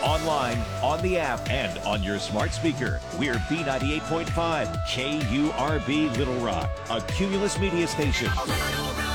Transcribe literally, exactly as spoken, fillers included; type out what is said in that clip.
online, on the app, and on your smart speaker. We're B ninety-eight point five K U R B Little Rock, a Cumulus media station.